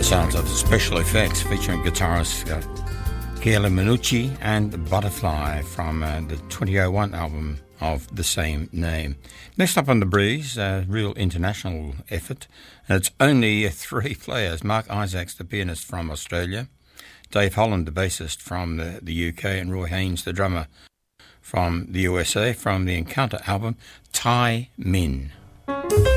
Sounds of the Special Effects featuring guitarist Gail Minucci and Butterfly from the 2001 album of the same name. Next up on The Breeze, a real international effort, and it's only 3 players. Mark Isaacs, the pianist from Australia, Dave Holland, the bassist from the UK, and Roy Haynes, the drummer from the USA, from the Encounter album, Tai Min.